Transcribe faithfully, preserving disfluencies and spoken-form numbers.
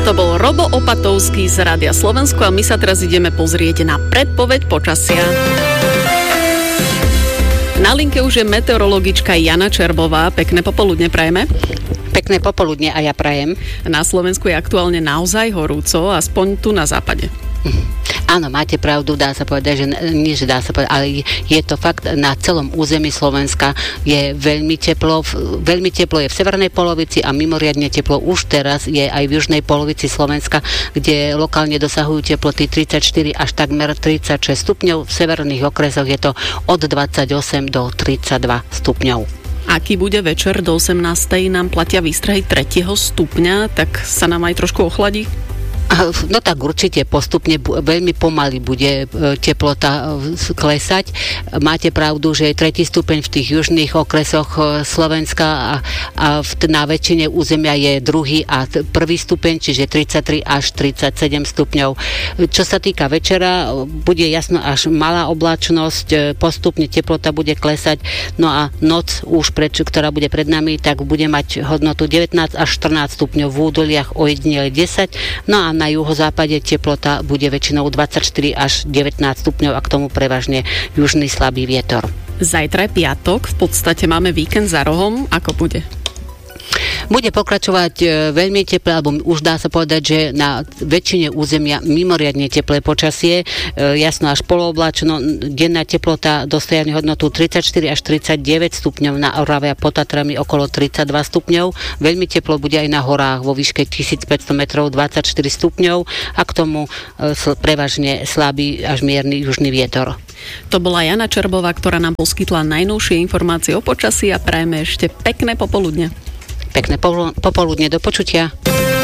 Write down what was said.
To bol Robo Opatovský z Rádia Slovensko a my sa teraz ideme pozrieť na predpoveď počasia. Na linke už je meteorologička Jana Čerbová. Pekné popoludne prajeme. Pekné popoludne a ja prajem. Na Slovensku je aktuálne naozaj horúco, aspoň tu na západe. Áno, máte pravdu, dá sa povedať, že nie, že dá sa povedať, ale je to fakt, na celom území Slovenska je veľmi teplo, veľmi teplo je v severnej polovici a mimoriadne teplo už teraz je aj v južnej polovici Slovenska, kde lokálne dosahujú teploty tridsaťštyri až takmer tridsaťšesť stupňov, v severných okresoch je to od dvadsaťosem do tridsaťdva stupňov. Aký bude večer do osemnástej, nám platia výstrahy tretieho stupňa, tak sa nám aj trošku ochladí? No tak určite postupne, veľmi pomaly bude teplota klesať. Máte pravdu, že je tretí stupeň v tých južných okresoch Slovenska a, a v, na väčšine územia je druhý a t- prvý stupeň, čiže tridsaťtri až tridsaťsedem stupňov. Čo sa týka večera, bude jasno až malá oblačnosť, postupne teplota bude klesať, no a noc už, preč, ktorá bude pred nami, tak bude mať hodnotu devätnásť až štrnásť stupňov, v údoliach ojedinele desať, no a na juhozápade teplota bude väčšinou dvadsaťštyri až devätnásť stupňov a k tomu prevažne južný slabý vietor. Zajtra je piatok, v podstate máme víkend za rohom. Ako bude? Bude pokračovať e, veľmi teplé, alebo už dá sa povedať, že na väčšine územia mimoriadne teplé počasie, e, jasno až polooblačno, denná teplota dosiahne hodnotu tridsaťštyri až tridsaťdeväť stupňov, na Orave a pod Tatrami okolo tridsaťdva stupňov. Veľmi teplo bude aj na horách vo výške tisícpäťsto metrov, dvadsaťštyri stupňov a k tomu e, prevažne slabý až mierny južný vietor. To bola Jana Čerbová, ktorá nám poskytla najnovšie informácie o počasí a prajeme ešte pekné popoludne. Pekné popoludne, do počutia.